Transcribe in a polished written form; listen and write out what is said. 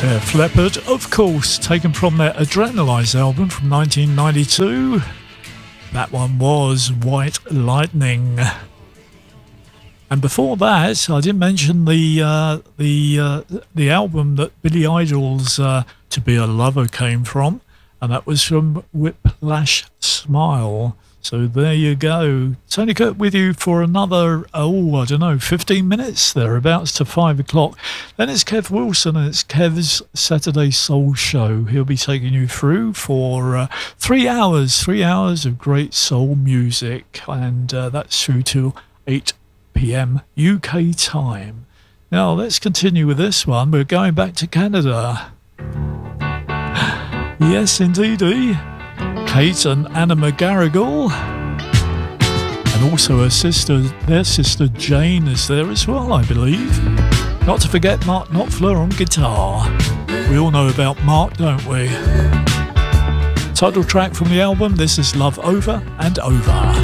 Def Leppard, of course, taken from their Adrenalize album from 1992. That one was White Lightning. And before that, I didn't mention the album that Billy Idol's To Be a Lover came from, and that was from Whiplash Smile. So there you go. Tony Kirk with you for another, 15 minutes, thereabouts to 5 o'clock. Then it's Kev Wilson and it's Kev's Saturday Soul Show. He'll be taking you through for 3 hours of great soul music, and that's through to 8 p.m. UK time. Now let's continue with this one. We're going back to Canada. Yes, indeedy. Kate and Anna McGarrigle, and also their sister Jane is there as well, I believe. Not to forget Mark Knopfler on guitar. We all know about Mark, don't we? Title track from the album, this is Love Over and Over.